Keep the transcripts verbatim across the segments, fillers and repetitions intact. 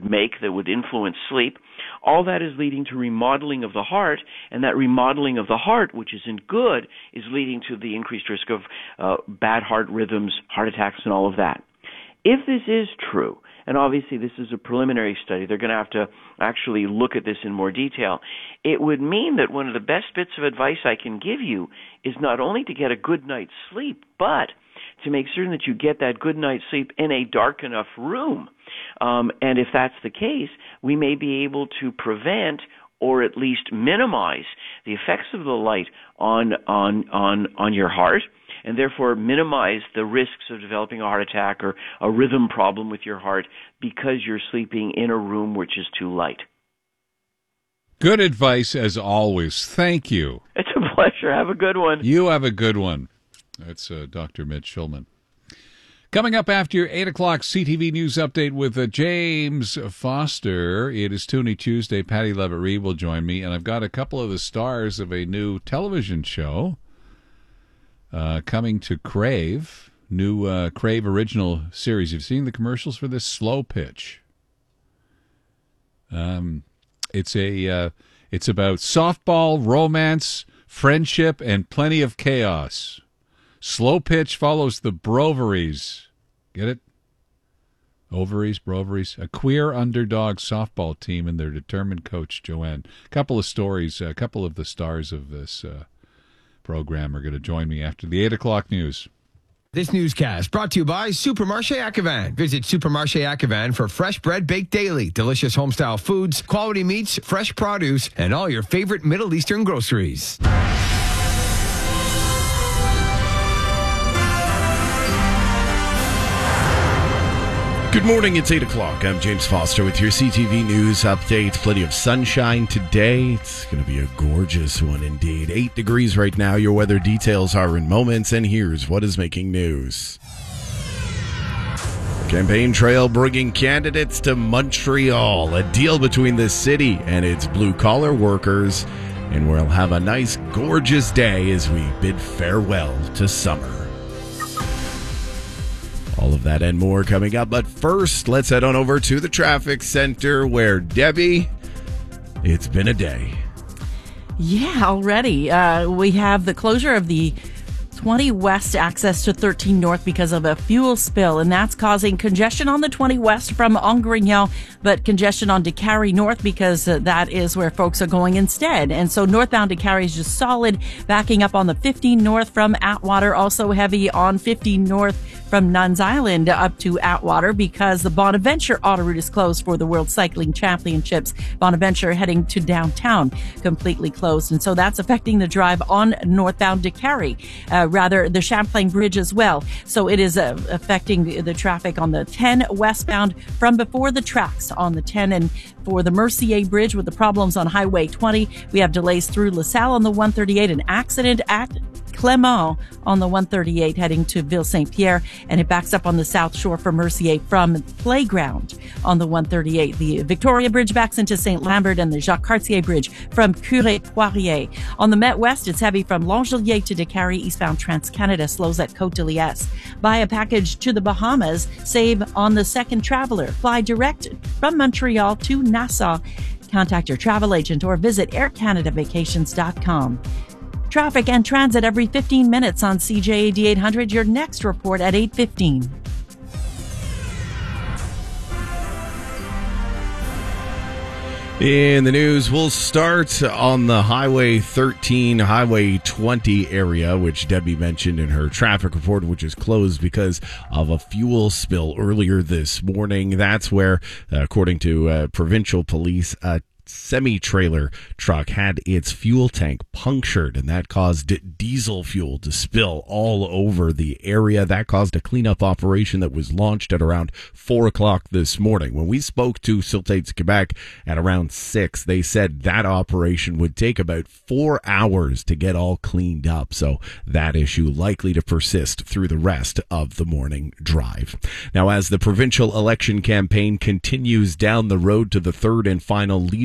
would make that would influence sleep. All that is leading to remodeling of the heart, and that remodeling of the heart, which isn't good, is leading to the increased risk of uh, bad heart rhythms, heart attacks, and all of that. If this is true, and obviously this is a preliminary study, they're going to have to actually look at this in more detail, it would mean that one of the best bits of advice I can give you is not only to get a good night's sleep, but to make certain that you get that good night's sleep in a dark enough room. Um, and if that's the case, we may be able to prevent or at least minimize the effects of the light on on on on your heart, and therefore minimize the risks of developing a heart attack or a rhythm problem with your heart because you're sleeping in a room which is too light. Good advice as always. Thank you. It's a pleasure. Have a good one. You have a good one. That's uh, Doctor Mitch Shulman. Coming up after your eight o'clock C T V News Update with uh, James Foster, it is Toonie Tuesday. Patty Levitt-Reid will join me, and I've got a couple of the stars of a new television show uh, coming to Crave, new uh, Crave original series. You've seen the commercials for this? Slow Pitch. Um, it's a uh, it's about softball, romance, friendship, and plenty of chaos. Slow Pitch follows the Broveries. Get it? Ovaries, Broveries. A queer underdog softball team and their determined coach, Joanne. A couple of stories, a couple of the stars of this uh, program are going to join me after the eight o'clock news. This newscast brought to you by Supermarché Ackevan. Visit Supermarché Ackevan for fresh bread baked daily, delicious homestyle foods, quality meats, fresh produce, and all your favorite Middle Eastern groceries. Good morning, it's eight o'clock. I'm James Foster with your C T V News Update. Plenty of sunshine today. It's going to be a gorgeous one indeed. Eight degrees right now. Your weather details are in moments, and here's what is making news. Campaign trail bringing candidates to Montreal. A deal between the city and its blue-collar workers. And we'll have a nice, gorgeous day as we bid farewell to summer. All of that and more coming up. But first, let's head on over to the traffic center where, Debbie, it's been a day. Yeah, already. Uh, we have the closure of the twenty West access to thirteen North because of a fuel spill, and that's causing congestion on the twenty West from Angrignon, but congestion on Décarie North because uh, that is where folks are going instead. And so northbound Décarie is just solid, backing up on the fifteen North from Atwater, also heavy on fifteen North from Nuns Island up to Atwater because the Bonaventure auto route is closed for the World Cycling Championships. Bonaventure heading to downtown completely closed, and so that's affecting the drive on northbound Décarie. Uh, rather the Champlain Bridge as well. So it is uh, affecting the, the traffic on the ten westbound from before the tracks on the ten, and for the Mercier Bridge with the problems on Highway twenty. We have delays through LaSalle on the one thirty-eight, an accident at Clement on the one thirty-eight heading to Ville-Saint-Pierre, and it backs up on the South Shore for Mercier from Playground on the one thirty-eight. The Victoria Bridge backs into Saint Lambert, and the Jacques Cartier Bridge from Curé-Poirier. On the Met West, it's heavy from Longelier to Décarie. Eastbound Trans-Canada slows at Côte-de-Liesse. Buy a package to the Bahamas. Save on the Second Traveler. Fly direct from Montreal to Nassau. Contact your travel agent or visit air canada vacations dot com. Traffic and transit every fifteen minutes on C J A D eight hundred. Your next report at eight fifteen. In the news, we'll start on the Highway thirteen, Highway twenty area, which Debbie mentioned in her traffic report, which is closed because of a fuel spill earlier this morning. That's where, uh, according to uh, provincial police, a semi-trailer truck had its fuel tank punctured, and that caused diesel fuel to spill all over the area. That caused a cleanup operation that was launched at around four o'clock this morning. When we spoke to Siltates Quebec at around six, they said that operation would take about four hours to get all cleaned up. So that issue likely to persist through the rest of the morning drive. Now, as the provincial election campaign continues down the road to the third and final leader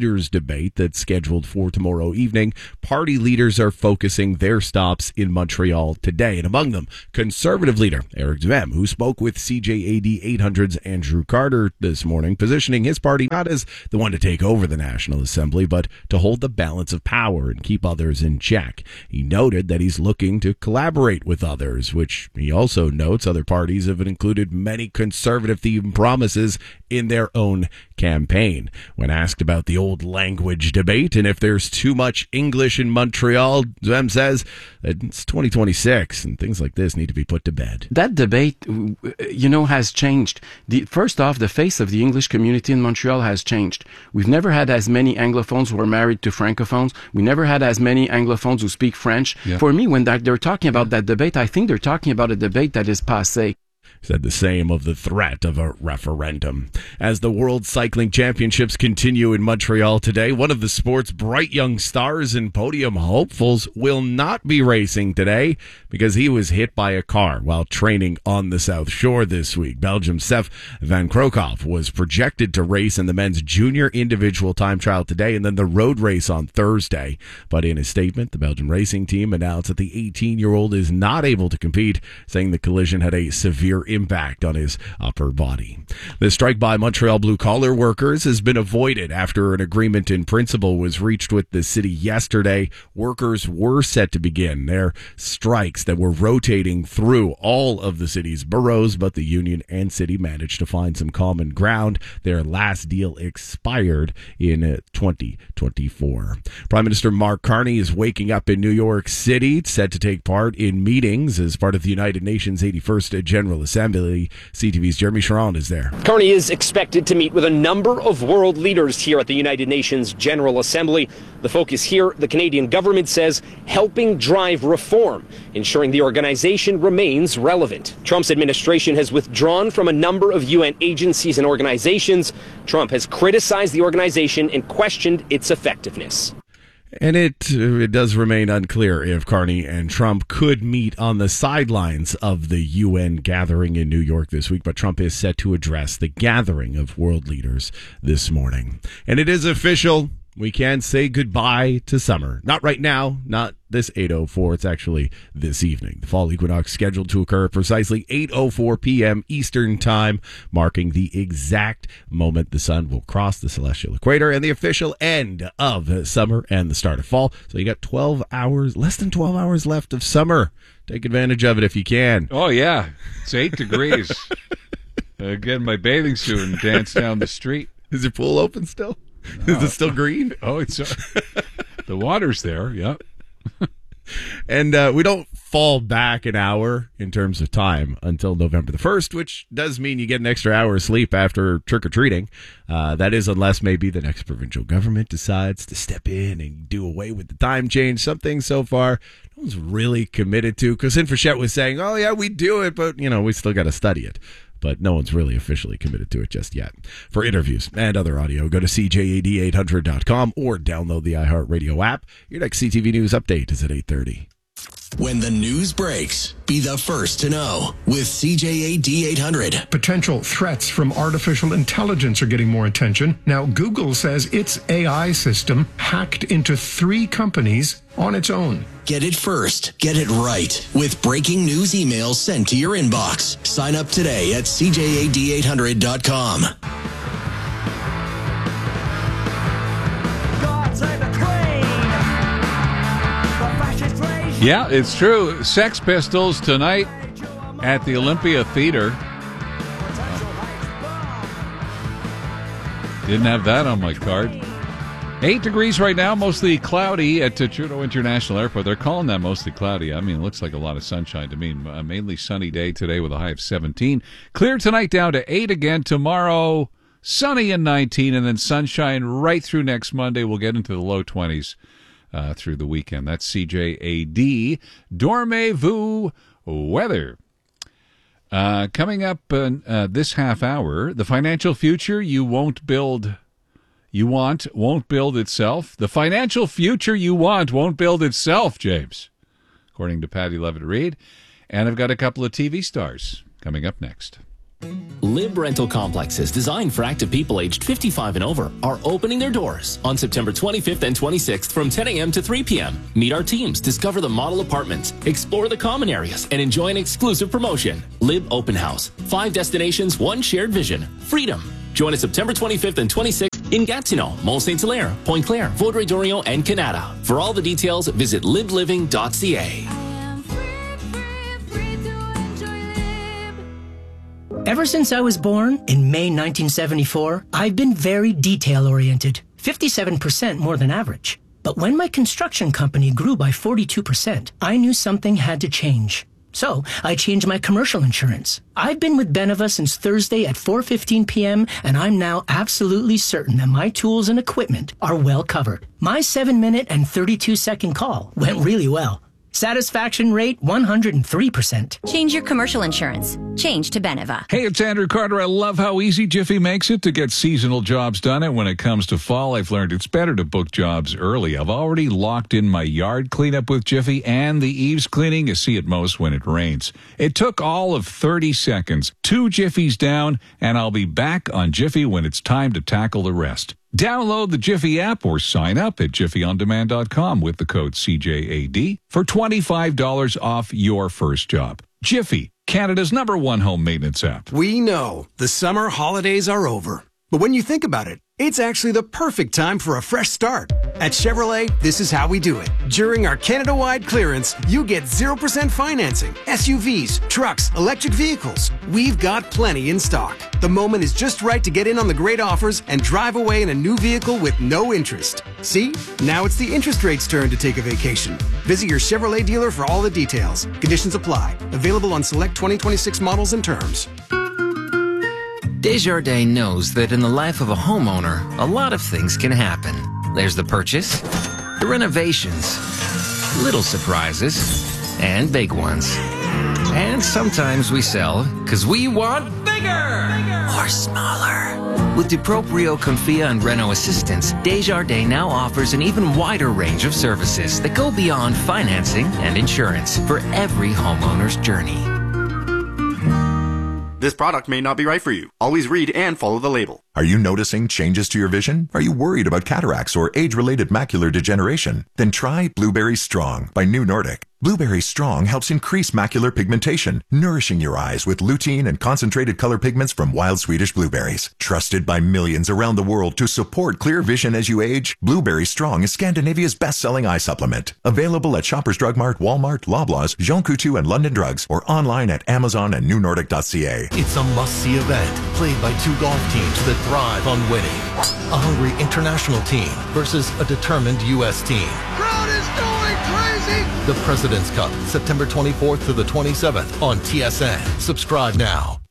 leaders debate that's scheduled for tomorrow evening. Party leaders are focusing their stops in Montreal today, and among them, Conservative leader Eric Duhem, who spoke with C J A D eight hundred's Andrew Carter this morning, positioning his party not as the one to take over the National Assembly, but to hold the balance of power and keep others in check. He noted that he's looking to collaborate with others, which he also notes other parties have included many conservative-themed promises in their own campaign. When asked about the old language debate and if there's too much English in Montreal, Duhem says that it's twenty twenty-six and things like this need to be put to bed. That debate, you know, has changed. The, first off, the face of the English community in Montreal has changed. We've never had as many Anglophones who are married to Francophones. We never had as many Anglophones who speak French. Yeah. For me, when they're talking about that debate, I think they're talking about a debate that is passé. Said the same of the threat of a referendum. As the World Cycling Championships continue in Montreal today, one of the sport's bright young stars and podium hopefuls will not be racing today because he was hit by a car while training on the South Shore this week. Belgium's Sef van Krokhoff was projected to race in the men's junior individual time trial today and then the road race on Thursday. But in a statement, the Belgian racing team announced that the eighteen-year-old is not able to compete, saying the collision had a severe impact on his upper body. The strike by Montreal blue-collar workers has been avoided after an agreement in principle was reached with the city yesterday. Workers were set to begin their strikes that were rotating through all of the city's boroughs, but the union and city managed to find some common ground. Their last deal expired in twenty twenty-four. Prime Minister Mark Carney is waking up in New York City, set to take part in meetings as part of the United Nations eighty-first General Assembly. C T V's Jeremy Sharon is there. Carney is expected to meet with a number of world leaders here at the United Nations General Assembly. The focus here, the Canadian government says, helping drive reform, ensuring the organization remains relevant. Trump's administration has withdrawn from a number of U N agencies and organizations. Trump has criticized the organization and questioned its effectiveness. And it it does remain unclear if Carney and Trump could meet on the sidelines of the U N gathering in New York this week, but Trump is set to address the gathering of world leaders this morning. And it is official. We can say goodbye to summer. Not right now, not this eight oh four. It's actually this evening. The fall equinox scheduled to occur at precisely eight oh four p.m. Eastern Time, marking the exact moment the sun will cross the celestial equator and the official end of summer and the start of fall. So you got twelve hours, less than twelve hours left of summer. Take advantage of it if you can. Oh, yeah. It's eight degrees. uh, get in my bathing suit and dance down the street. Is your pool open still? No. Is it still green? Oh, it's uh, the water's there. Yep. And uh, we don't fall back an hour in terms of time until November the first, which does mean you get an extra hour of sleep after trick-or-treating. Uh, that is unless maybe the next provincial government decides to step in and do away with the time change. Something so far no one's really committed to. Because Infrachette was saying, oh, yeah, we do it, but, you know, we still got to study it. But no one's really officially committed to it just yet. For interviews and other audio, go to C J A D eight hundred dot com or download the iHeartRadio app. Your next C T V News update is at eight thirty. When the news breaks, be the first to know with C J A D eight hundred. Potential threats from artificial intelligence are getting more attention. Now, Google says its A I system hacked into three companies on its own. Get it first. Get it right with breaking news emails sent to your inbox. Sign up today at C J A D eight hundred dot com. Yeah, it's true. Sex Pistols tonight at the Olympia Theater. Didn't have that on my card. Eight degrees right now, mostly cloudy at Trudeau International Airport. They're calling that mostly cloudy. I mean, it looks like a lot of sunshine to me. A mainly sunny day today with a high of seventeen. Clear tonight down to eight again. Tomorrow, sunny and nineteen, and then sunshine right through next Monday. We'll get into the low twenties. Uh, through the weekend. That's C J A D Dormez-vous weather. Uh, coming up uh, uh, this half hour, the financial future you won't build, you want won't build itself. The financial future you want won't build itself, James, according to Patty Levitt-Reid. And I've got a couple of T V stars coming up next. Lib Rental Complexes, designed for active people aged fifty-five and over, are opening their doors on September twenty-fifth and twenty-sixth from ten a.m. to three p.m. Meet our teams, discover the model apartments, explore the common areas, and enjoy an exclusive promotion. Lib Open House. Five destinations, one shared vision. Freedom. Join us September twenty-fifth and twenty-sixth in Gatineau, Mont Saint Hilaire, Pointe Claire, Vaudreuil-Dorion, and Canada. For all the details, visit lib living dot c a. Ever since I was born in May nineteen seventy-four, I've been very detail-oriented, fifty-seven percent more than average. But when my construction company grew by forty-two percent, I knew something had to change. So I changed my commercial insurance. I've been with Beneva since Thursday at four fifteen p.m., and I'm now absolutely certain that my tools and equipment are well covered. My seven-minute and thirty-two-second call went really well. Satisfaction rate one hundred three percent. Change your commercial insurance. Change to Beneva. Hey, it's Andrew Carter. I love how easy Jiffy makes it to get seasonal jobs done. And when it comes to fall, I've learned it's better to book jobs early. I've already locked in my yard cleanup with Jiffy and the eaves cleaning you see at most when it rains. It took all of thirty seconds. Two Jiffies down, and I'll be back on Jiffy when it's time to tackle the rest. Download the Jiffy app or sign up at jiffy on demand dot com with the code C J A D for twenty-five dollars off your first job. Jiffy, Canada's number one home maintenance app. We know the summer holidays are over. But when you think about it, it's actually the perfect time for a fresh start. At Chevrolet, this is how we do it. During our Canada-wide clearance, you get zero percent financing, S U Vs, trucks, electric vehicles. We've got plenty in stock. The moment is just right to get in on the great offers and drive away in a new vehicle with no interest. See? Now it's the interest rate's turn to take a vacation. Visit your Chevrolet dealer for all the details. Conditions apply. Available on select twenty twenty-six models and terms. Desjardins knows that in the life of a homeowner, a lot of things can happen. There's the purchase, the renovations, little surprises, and big ones. And sometimes we sell because we want bigger or smaller. With DuProprio, Confia, and Renault Assistance, Desjardins now offers an even wider range of services that go beyond financing and insurance for every homeowner's journey. This product may not be right for you. Always read and follow the label. Are you noticing changes to your vision? Are you worried about cataracts or age-related macular degeneration? Then try Blueberry Strong by New Nordic. Blueberry Strong helps increase macular pigmentation, nourishing your eyes with lutein and concentrated color pigments from wild Swedish blueberries. Trusted by millions around the world to support clear vision as you age, Blueberry Strong is Scandinavia's best-selling eye supplement. Available at Shoppers Drug Mart, Walmart, Loblaws, Jean Coutu, and London Drugs, or online at Amazon and new nordic dot c a. It's a must-see event played by two golf teams that thrive on winning. A hungry international team versus a determined U S team. Crowd is going crazy! The President's Cup, September twenty-fourth to the twenty-seventh on T S N. Subscribe now.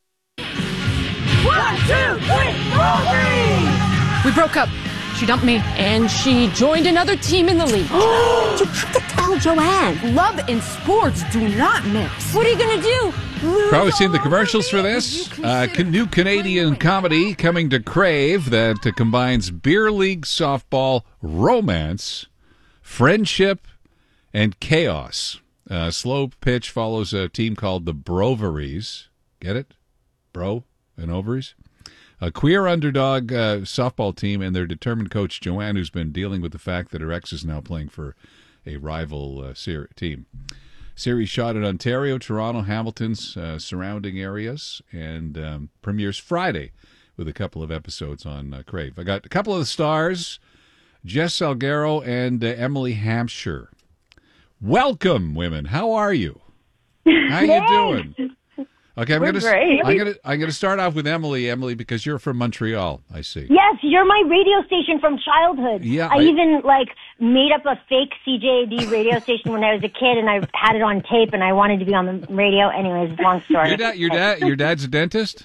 One, two, three, four, three! We broke up. She dumped me, and she joined another team in the league. You have to tell Joanne. Love and sports do not mix. What are you going to do? Probably seen the commercials for this. Uh, new Canadian comedy coming to Crave that uh, combines beer league softball, romance, friendship, and chaos. Uh, slow pitch follows a team called the Broveries. Get it? Bro and ovaries? A queer underdog uh, softball team and their determined coach, Joanne, who's been dealing with the fact that her ex is now playing for a rival uh, ser- team. Series shot in Ontario, Toronto, Hamilton's uh, surrounding areas, and um, premieres Friday with a couple of episodes on uh, Crave. I got a couple of the stars, Jess Salguero and uh, Emily Hampshire. Welcome, women. How are you? How you doing? Okay, I'm We're gonna great. I'm gonna I'm gonna start off with Emily. Emily, because you're from Montreal, I see. Yes, you're my radio station from childhood. Yeah, I, I- even like made up a fake C J A D radio station when I was a kid, and I had it on tape, and I wanted to be on the radio. Anyways, long story. Your dad, your dad, your dad's a dentist.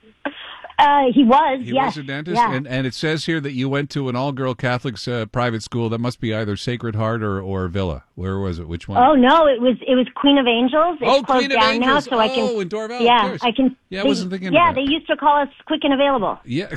Uh, he was. He yes. was a dentist, Yeah. and and it says here that you went to an all-girl Catholic uh, private school. That must be either Sacred Heart or, or Villa. Where was it? Which one? Oh no, it was it was Queen of Angels. It's Oh, closed Queen of down Angels. now, so I can. Oh, in Dorval, of Yeah, course. I can. Yeah, I they- wasn't thinking of Yeah, that. they used to call us Quick and Available. Yeah.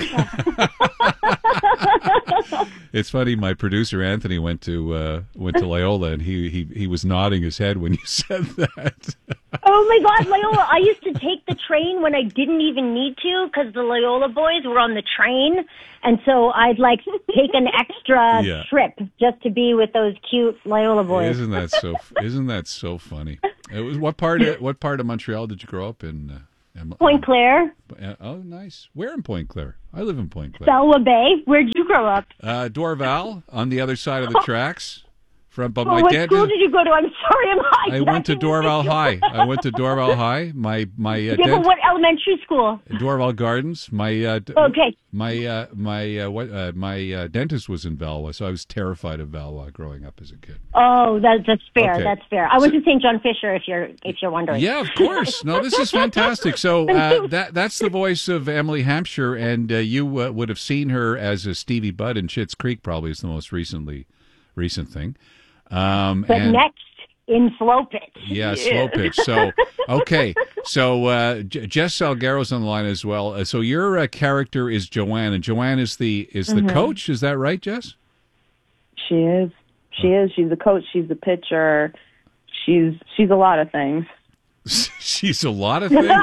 It's funny. My producer Anthony went to uh, went to Loyola, and he, he he was nodding his head when you said that. Oh Oh my God, Loyola! I used to take the train when I didn't even need to because the Loyola boys were on the train, and so I'd like take an extra Yeah. trip just to be with those cute Loyola boys. Isn't that so? Isn't that so funny? It was what part? Of, what part of Montreal did you grow up in? Uh, Em- Point Claire, uh, oh, nice. Where in Point Claire? I live in Point Claire. Belwa Bay. Where'd you grow up? Uh, Dorval on the other side of the tracks. From, but Oh, my what dad. school did you go to? I'm sorry, I'm high. I went to Dorval High. I went to Dorval High. My my uh, Yeah, dad, but what elementary school? Dorval Gardens. My uh, d- Okay. My uh, my uh, what uh, my uh, dentist was in Valois, so I was terrified of Valois growing up as a kid. Oh, that, that's fair. Okay. That's fair. I went to Saint John Fisher. If you're if you're wondering. Yeah, of course. No, this is fantastic. So uh, that that's the voice of Emily Hampshire, and uh, you uh, would have seen her as a Stevie Budd in Schitt's Creek. Probably is the most recently recent thing. Um, But and, next in Slow Pitch. yeah, slow pitch. So okay, so uh, J- Jess Salguero's on the line as well. Uh, so your uh, character is Joanne, and Joanne is the is the Mhm. coach. Is that right, Jess? She is. She is. She's a coach. She's a pitcher. She's she's a lot of things. She's a lot of things.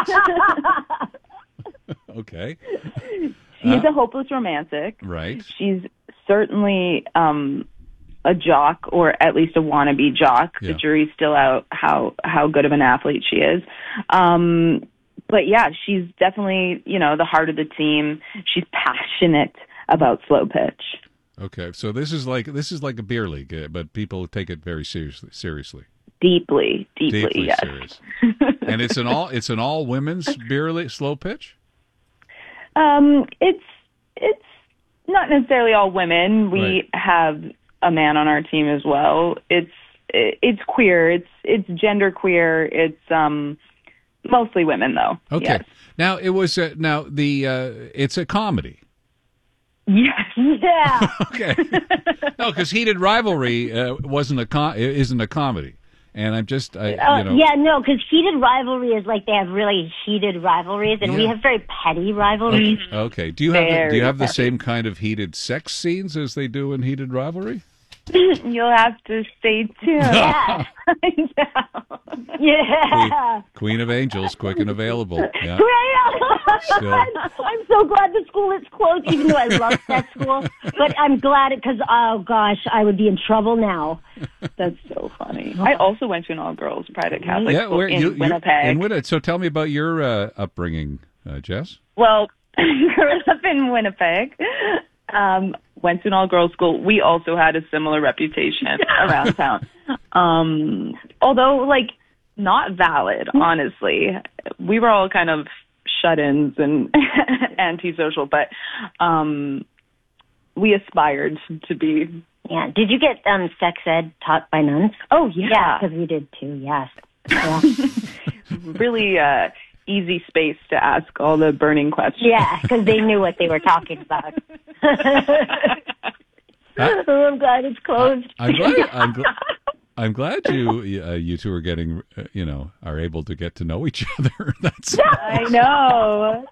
Okay. She's Uh, a hopeless romantic. Right. She's certainly um, a jock, or at least a wannabe jock. Yeah. The jury's still out how how good of an athlete she is. Um, but yeah, she's definitely, you know, the heart of the team. She's passionate about slow pitch. Okay. So this is like this is like a beer league, uh, but people take it very seriously. Seriously. Deeply, deeply, Deeply yes. serious. And it's an all it's an all women's beer league, slow pitch. Um, it's it's not necessarily all women. We Right. have a man on our team as well. It's it's queer. It's it's gender queer. It's um mostly women though. Okay. Yes. Now it was uh, now the uh, it's a comedy. Yes. Yeah. Okay. No, because Heated Rivalry uh, wasn't a com- isn't a comedy, and I'm just I, Uh, you know yeah, no, because heated rivalry is like they have really heated rivalries, and we Yeah. have very petty rivalries. Okay. Do you have the, do you Very have the petty. same kind of heated sex scenes as they do in Heated Rivalry? You'll have to stay tuned. Yeah. Yeah. Queen of Angels, quick and available. Yeah. Great. Still. I'm, I'm so glad the school is closed, even though I love that school. But I'm glad because, oh gosh, I would be in trouble now. That's so funny. I also went to an all-girls private Catholic Yeah, school where in you, you Winnipeg. in Winnipeg. So tell me about your uh, upbringing, uh, Jess. Well, grew up in Winnipeg. Um, went to an all-girls school. We also had a similar reputation around town. Um, although, like, not valid, honestly. We were all kind of shut-ins and antisocial, but um, we aspired to be. Yeah. Did you get um, sex ed taught by nuns? Oh, yeah. Yeah, because we did too, yes. Yeah. Really uh, easy space to ask all the burning questions. Yeah, because they knew what they were talking about. Huh? Oh, I'm glad it's closed. I'm glad. I'm, gl- I'm glad you uh, you two are getting uh, you know are able to get to know each other. That's I know.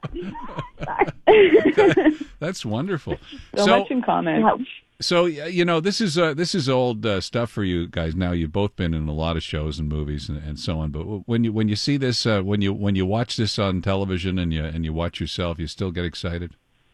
that's wonderful. So, much in common. So y- you know this is uh, this is old uh, stuff for you guys. Now you've both been in a lot of shows and movies and, and so on. But w- when you when you see this uh, when you when you watch this on television and you and you watch yourself, you still get excited.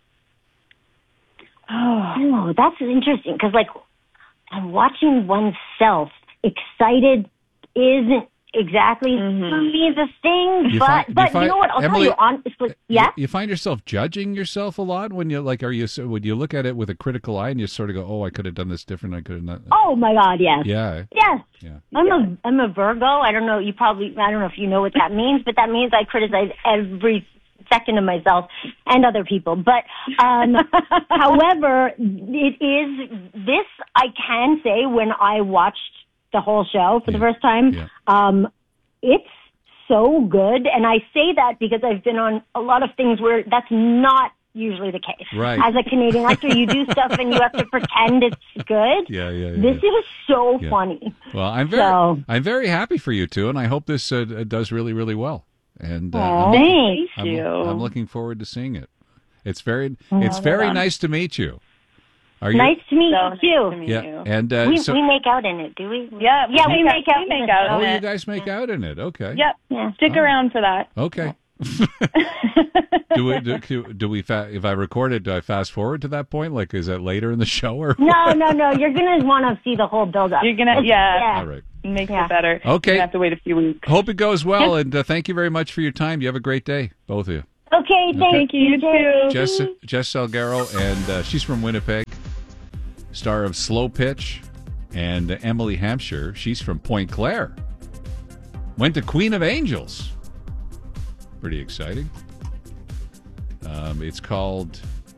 Oh, that's interesting because, like, I'm watching oneself excited isn't exactly for me the thing, You but find- you but find- you know what? I'll Emily- tell you honestly. Yeah. You find yourself judging yourself a lot when you like. Are you so- would you look at it with a critical eye and you sort of go, "Oh, I could have done this different. I could have not." Oh my God, yes. Yeah. Yes. Yeah. I'm a I'm a Virgo. I don't know. You probably I don't know if you know what that means, but that means I criticize every second of myself and other people. But um, however, it is this I can say when I watched the whole show for the first time. Yeah. Um, it's so good, and I say that because I've been on a lot of things where that's not usually the case. Right. As a Canadian actor, you do stuff and you have to pretend it's good. Yeah, yeah, yeah. This is so Yeah. funny. Well, I'm very, So- I'm very happy for you two, and I hope this uh, does really, really well. And uh, Aw, I'm, thank I'm, you. I'm looking forward to seeing it. It's very, Oh, it's very right on. nice to meet you. Are you? Nice to meet So you too. nice to meet Yeah, you. and uh, we, so, we make out in it, do we? Yeah, Yeah, we make out. We make in out. it. oh, in you it. guys make out in it. Okay. Yep. Yeah. Stick Oh. around for that. Okay. do we do, do we fa- if I record it, do I fast forward to that point? Like, is that later in the show or? No, no, no. You're gonna want to see the whole build up. You're gonna, yeah. yeah. All right. Makes Yeah. it better. Okay. You have to wait a few weeks. Hope it goes well, and uh, thank you very much for your time. You have a great day, both of you. Okay, thank, Thank you. You too. Jess, Jess Salguero, and uh, she's from Winnipeg, star of Slow Pitch, and uh, Emily Hampshire, she's from Point Claire. Went to Queen of Angels. Pretty exciting. Um, it's called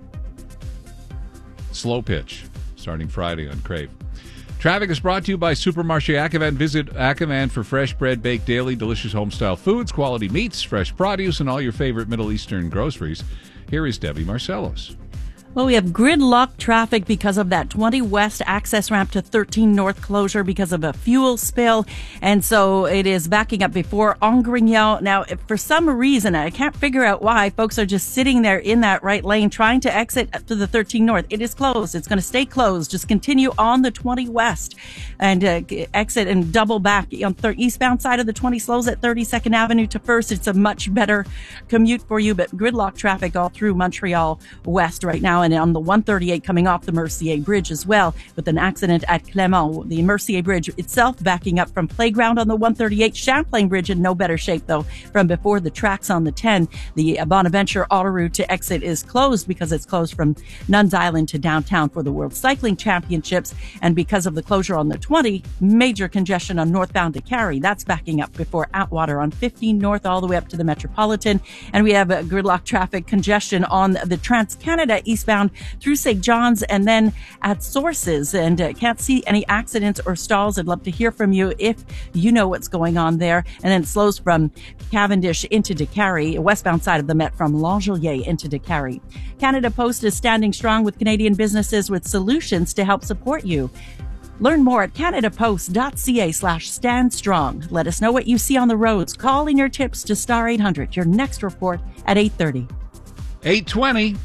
Slow Pitch, starting Friday on Crave. Traffic is brought to you by Supermarché Acavan. Visit Acavan for fresh bread baked daily, delicious home-style foods, quality meats, fresh produce, and all your favorite Middle Eastern groceries. Here is Debbie Marcellos. Well, we have gridlock traffic because of that twenty West access ramp to thirteen North closure because of a fuel spill. And so it is backing up before Angrignon. Now, if for some reason, I can't figure out why, folks are just sitting there in that right lane trying to exit to the thirteen North. It is closed. It's going to stay closed. Just continue on the twenty West and uh, exit and double back on the eastbound side of the twenty slows at thirty-second Avenue to First. It's a much better commute for you, but gridlock traffic all through Montreal West right now. And on the one thirty-eight coming off the Mercier Bridge as well, with an accident at Clément. The Mercier Bridge itself backing up from Playground on the one thirty-eight. Champlain Bridge in no better shape, though, from before the tracks on the ten. The Bonaventure Autoroute to exit is closed because it's closed from Nuns Island to downtown for the World Cycling Championships. And because of the closure on the twenty, major congestion on northbound to Cary. That's backing up before Atwater on fifteen North all the way up to the Metropolitan. And we have a gridlock traffic congestion on the Trans-Canada eastbound through Saint John's and then at Sources, and uh, can't see any accidents or stalls. I'd love to hear from you if you know what's going on there. And then it slows from Cavendish into DeCary, westbound side of the Met from L'Angelier into DeCary. Canada Post is standing strong with Canadian businesses with solutions to help support you. Learn more at canadapost.ca slash stand strong. Let us know what you see on the roads. Call in your tips to star eight hundred. Your next report at eight thirty. eight twenty.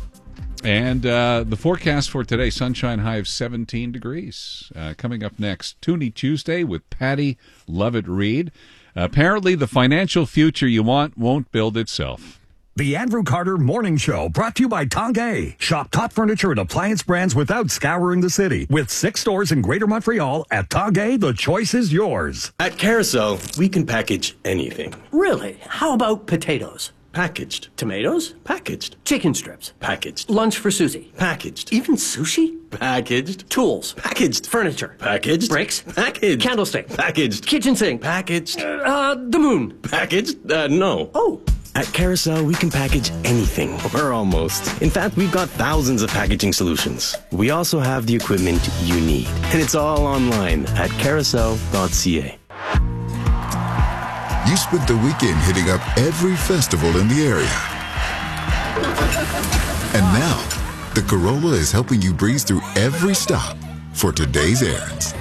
And uh, the forecast for today, sunshine high of seventeen degrees. Uh, coming up next, Toonie Tuesday with Patty Lovett-Reed. Uh, apparently, the financial future you want won't build itself. The Andrew Carter Morning Show, brought to you by Tanguay. Shop top furniture and appliance brands without scouring the city. With six stores in Greater Montreal, at Tanguay, the choice is yours. At Carousel, we can package anything. Really? How about potatoes? Packaged. Tomatoes? Packaged. Chicken strips? Packaged. Lunch for Susie? Packaged. Even sushi? Packaged. Tools? Packaged. Furniture? Packaged. Bricks? Packaged. Candlestick? Packaged. Kitchen sink? Packaged. Uh, the moon? Packaged? Uh, no. Oh. At Carousel, we can package anything, or almost. In fact, we've got thousands of packaging solutions. We also have the equipment you need. And it's all online at carousel dot c a. You spent the weekend hitting up every festival in the area. And now, the Corolla is helping you breeze through every stop for today's errands.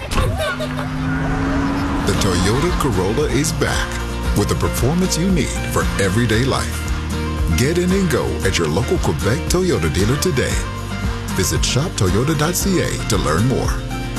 The Toyota Corolla is back with the performance you need for everyday life. Get in and go at your local Quebec Toyota dealer today. Visit shop toyota dot c a to learn more.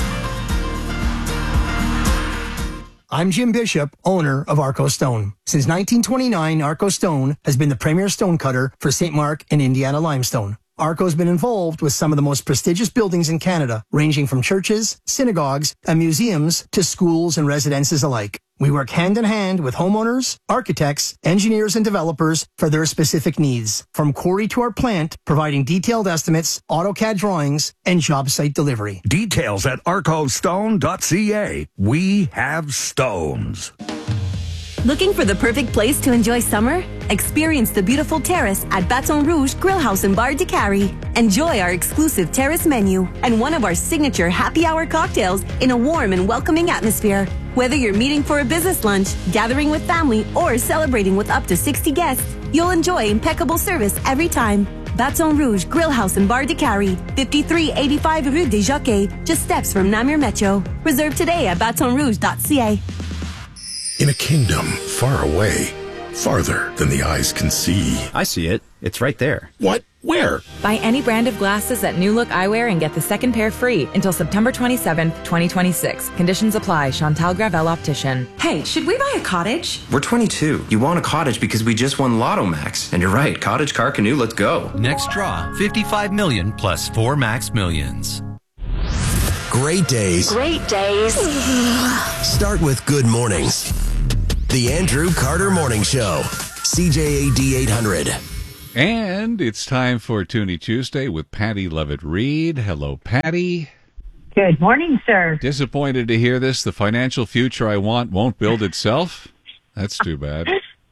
I'm Jim Bishop, owner of Arco Stone. Since nineteen twenty-nine, Arco Stone has been the premier stone cutter for Saint Mark and Indiana limestone. Arco's been involved with some of the most prestigious buildings in Canada, ranging from churches, synagogues, and museums to schools and residences alike. We work hand in hand with homeowners, architects, engineers, and developers for their specific needs. From quarry to our plant, providing detailed estimates, AutoCAD drawings, and job site delivery. Details at arco stone dot c a. We have stones. Looking for the perfect place to enjoy summer? Experience the beautiful terrace at Baton Rouge Grill House and Bar DeCary. Enjoy our exclusive terrace menu and one of our signature happy hour cocktails in a warm and welcoming atmosphere. Whether you're meeting for a business lunch, gathering with family, or celebrating with up to sixty guests, you'll enjoy impeccable service every time. Baton Rouge Grill House and Bar DeCary, fifty-three eighty-five Rue des Jockeys, just steps from Namur Metro. Reserve today at baton rouge dot c a. In a kingdom far away, farther than the eyes can see. I see it. It's right there. What? Where? Buy any brand of glasses at New Look Eyewear and get the second pair free until September twenty-seventh, twenty twenty-six. Conditions apply. Chantal Gravel Optician. Hey, should we buy a cottage? We're twenty-two. You want a cottage because we just won Lotto Max. And you're right, cottage, car, canoe, let's go. Next draw, fifty-five million plus four Max Millions. Great days. Great days. Start with good mornings. The Andrew Carter Morning Show. C J A D eight hundred. And it's time for Toonie Tuesday with Patty Levitt-Reid. Hello, Patty. Good morning, sir. Disappointed to hear this. The financial future I want won't build itself? That's too bad.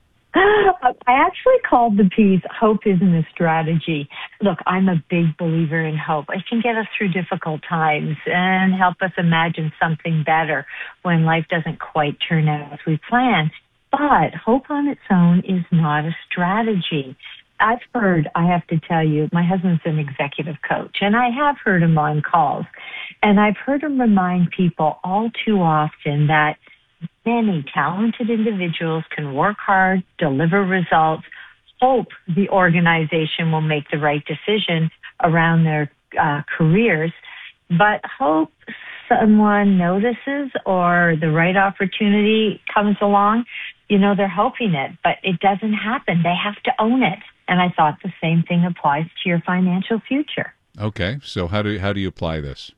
I actually called the piece Hope Isn't a Strategy. Look, I'm a big believer in hope. It can get us through difficult times and help us imagine something better when life doesn't quite turn out as we plan. But hope on its own is not a strategy. I've heard, I have to tell you, my husband's an executive coach, and I have heard him on calls. And I've heard him remind people all too often that many talented individuals can work hard, deliver results, hope the organization will make the right decision around their uh, careers, but hope someone notices or the right opportunity comes along. You know, they're hoping it, but it doesn't happen. They have to own it. And I thought the same thing applies to your financial future. Okay, so how do how do you apply this?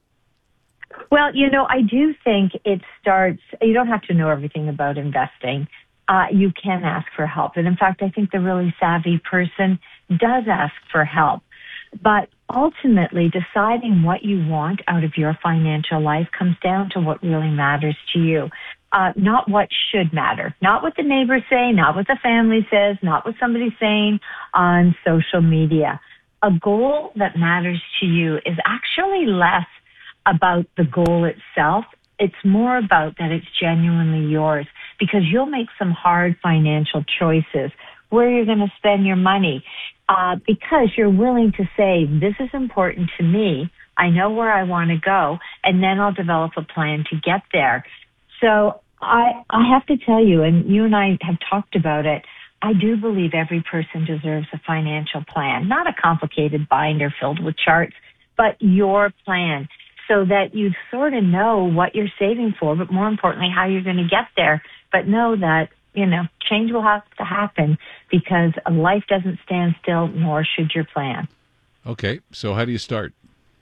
Well, you know, I do think it starts, you don't have to know everything about investing. Uh, you can ask for help. And in fact, I think the really savvy person does ask for help. But ultimately, deciding what you want out of your financial life comes down to what really matters to you. Uh, not what should matter, not what the neighbors say, not what the family says, not what somebody's saying on social media. A goal that matters to you is actually less about the goal itself. It's more about that it's genuinely yours, because you'll make some hard financial choices where you're going to spend your money, uh, because you're willing to say, this is important to me. I know where I want to go, and then I'll develop a plan to get there. So I, I have to tell you, and you and I have talked about it, I do believe every person deserves a financial plan, not a complicated binder filled with charts, but your plan, so that you sort of know what you're saving for, but more importantly, how you're going to get there. But know that, you know, change will have to happen, because life doesn't stand still, nor should your plan. Okay, so how do you start?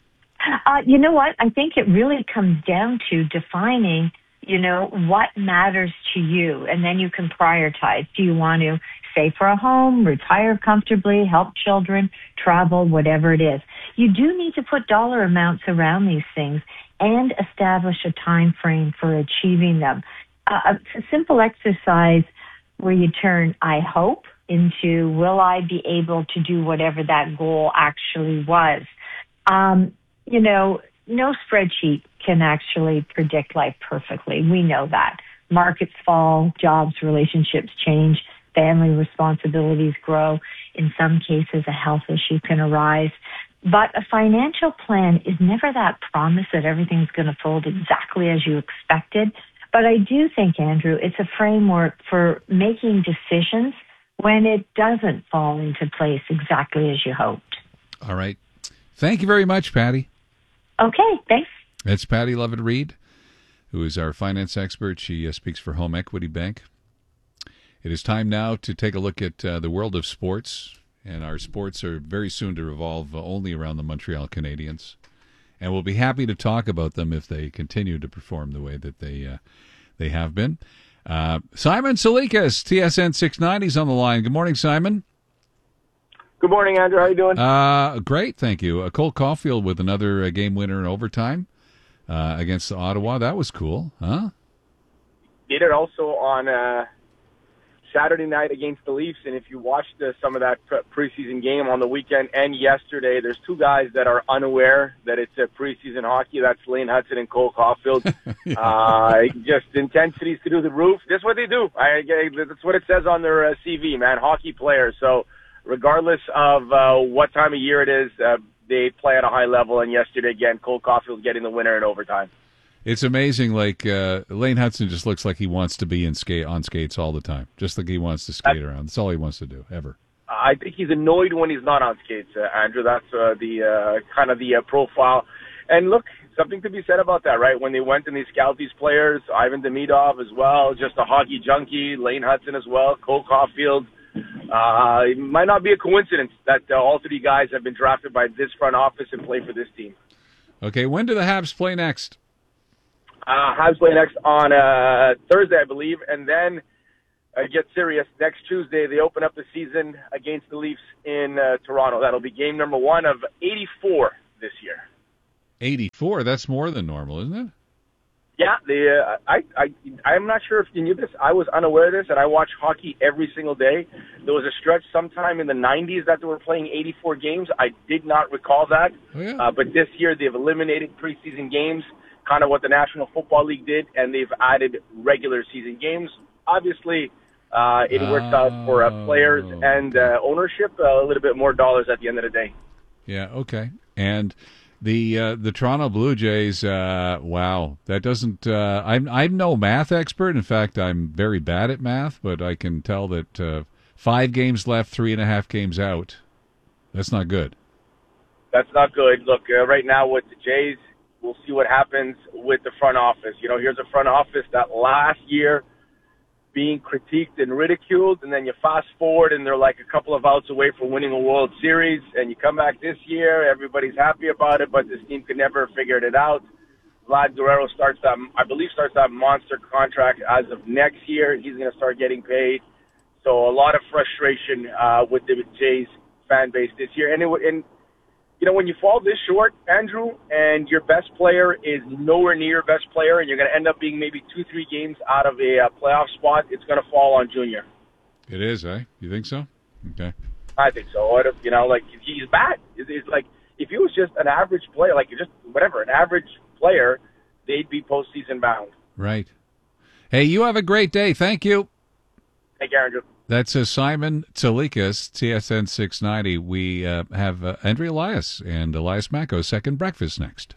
Uh, you know what? I think it really comes down to defining, you know, what matters to you, and then you can prioritize. Do you want to save for a home, retire comfortably, help children, travel, whatever it is? You do need to put dollar amounts around these things and establish a time frame for achieving them. Uh, a simple exercise where you turn I hope into will I be able to do whatever that goal actually was. Um, you know, no spreadsheet can actually predict life perfectly. We know that. Markets fall, jobs, relationships change, family responsibilities grow. In some cases, a health issue can arise. But a financial plan is never that promise that everything's going to fold exactly as you expected. But I do think, Andrew, it's a framework for making decisions when it doesn't fall into place exactly as you hoped. All right. Thank you very much, Patty. Okay, thanks. That's Patty Levitt-Reid, who is our finance expert. She uh, speaks for Home Equity Bank. It is time now to take a look at uh, the world of sports. And our sports are very soon to revolve uh, only around the Montreal Canadiens. And we'll be happy to talk about them if they continue to perform the way that they uh, they have been. Uh, Simon Salikas, T S N six ninety, is on the line. Good morning, Simon. Good morning, Andrew. How are you doing? Uh, great, thank you. Uh, Cole Caulfield with another uh, game winner in overtime uh, against Ottawa. That was cool, huh? Did it also on uh, Saturday night against the Leafs, and if you watched uh, some of that pre- preseason game on the weekend and yesterday, there's two guys that are unaware that it's a preseason hockey. That's Lane Hudson and Cole Caulfield. uh, just intensities through the roof. That's what they do. I, I, that's what it says on their uh, C V, man. Hockey players. So regardless of uh, what time of year it is, uh, they play at a high level. And yesterday, again, Cole Caulfield getting the winner in overtime. It's amazing. Like uh, Lane Hudson just looks like he wants to be in skate on skates all the time, just like he wants to skate that's, around. That's all he wants to do ever. I think he's annoyed when he's not on skates, uh, Andrew. That's uh, the uh, kind of the uh, profile. And look, something to be said about that, right? When they went and they scout these players, Ivan Demidov as well, just a hockey junkie, Lane Hudson as well, Cole Caulfield. Uh, it might not be a coincidence that uh, all three guys have been drafted by this front office and play for this team. Okay, when do the Habs play next? Uh, Habs play next on uh, Thursday, I believe, and then uh, get serious. Next Tuesday, they open up the season against the Leafs in uh, Toronto. That'll be game number one of eighty-four this year. eighty-four, that's more than normal, isn't it? Yeah, the uh, I I I'm not sure if you knew this. I was unaware of this, and I watch hockey every single day. There was a stretch sometime in the nineties that they were playing eighty-four games. I did not recall that. Oh, yeah. uh, but this year they've eliminated preseason games, kind of what the National Football League did, and they've added regular season games. Obviously, uh, it works out for uh, players and uh, ownership uh, a little bit more dollars at the end of the day. Yeah. Okay. And the uh, the Toronto Blue Jays. Uh, wow, that doesn't. Uh, I'm I'm no math expert. In fact, I'm very bad at math. But I can tell that uh, five games left, three and a half games out. That's not good. That's not good. Look, uh, right now with the Jays, we'll see what happens with the front office. You know, here's a front office that last year being critiqued and ridiculed, and then you fast forward and they're like a couple of outs away from winning a World Series, and you come back this year, everybody's happy about it, but this team could never have figured it out. Vlad Guerrero starts that, I believe, starts that monster contract as of next year. He's going to start getting paid. So a lot of frustration uh, with the Jays fan base this year. And, it, and you know, when you fall this short, Andrew, and your best player is nowhere near your best player, and you're going to end up being maybe two, three games out of a uh, playoff spot, it's going to fall on Junior. It is, eh? You think so? Okay. I think so. What if, you know, like, he's bad. It's, it's like, if he was just an average player, like just whatever, an average player, they'd be postseason bound. Right. Hey, you have a great day. Thank you. Thank you, Andrew. That's uh, Simon Tsalikas, T S N six ninety. We uh, have uh, Andrea Elias and Elias Macco, Second Breakfast next.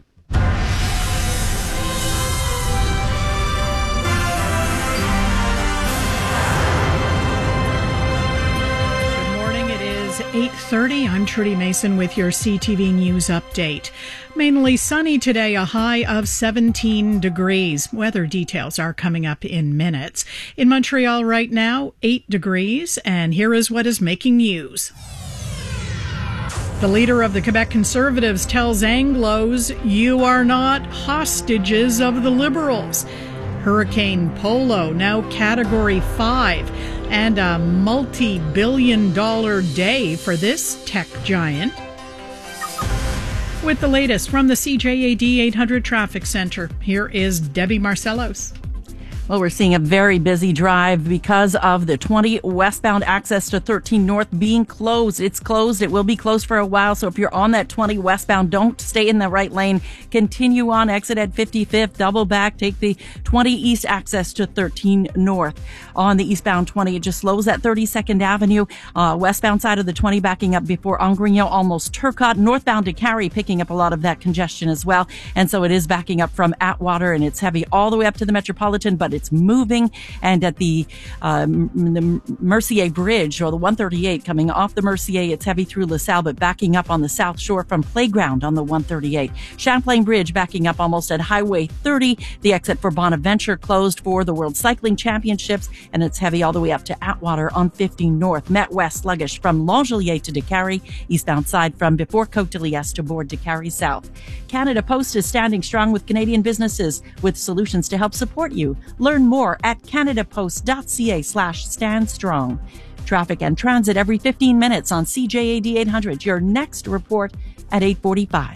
eight thirty. I'm Trudy Mason with your C T V News update. Mainly sunny today, a high of seventeen degrees. Weather details are coming up in minutes. In Montreal right now, eight degrees, and here is what is making news. The leader of the Quebec Conservatives tells Anglos, "You are not hostages of the Liberals." Hurricane Polo, now Category five, and a multi-billion dollar day for this tech giant. With the latest from the C J A D eight hundred Traffic Center, here is Debbie Marcellos. Well, we're seeing a very busy drive because of the twenty westbound access to thirteen north being closed. It's closed. It will be closed for a while. So if you're on that twenty westbound, don't stay in the right lane. Continue on, exit at fifty-fifth, double back, take the twenty east access to thirteen north. On the eastbound twenty, it just slows at thirty-second Avenue. Uh, westbound side of the twenty backing up before Angrignon, almost Turcotte. Northbound to Carey picking up a lot of that congestion as well. And so it is backing up from Atwater, and it's heavy all the way up to the Metropolitan, but it's moving. And at the, uh, the Mercier Bridge, or the one thirty-eight, coming off the Mercier, it's heavy through LaSalle, but backing up on the South Shore from Playground on the one thirty-eight. Champlain Bridge backing up almost at Highway thirty. The exit for Bonaventure closed for the World Cycling Championships, and it's heavy all the way up to Atwater on fifty north. Met West sluggish from Langelier to DeCarry. Eastbound side from before Côte de Liesse to board DeCarry South. Canada Post is standing strong with Canadian businesses with solutions to help support you. Learn more at canadapost.ca slash stand strong. Traffic and transit every fifteen minutes on C J A D eight hundred. Your next report at eight forty-five.